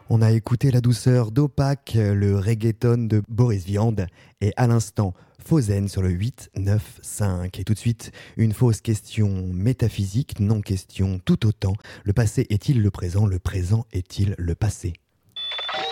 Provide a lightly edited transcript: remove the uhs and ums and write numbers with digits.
On a écouté la douceur d'Opaque, le reggaeton de Boris Vian et à l'instant Fauzen sur le 8-9-5. Et tout de suite, une fausse question métaphysique, non question tout autant. Le passé est-il le présent est-il le passé ?